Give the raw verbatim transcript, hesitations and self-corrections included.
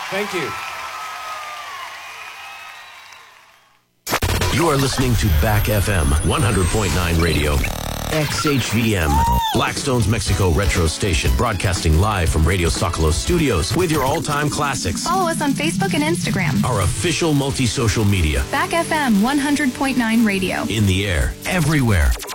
Thank you. You are listening to Back F M one hundred point nine Radio. X H V M, Blackstone's Mexico Retro Station, broadcasting live from Radio Socolos Studios with your all-time classics. Follow us on Facebook and Instagram. Our official multi-social media. Back F M one hundred point nine Radio. In the air, everywhere.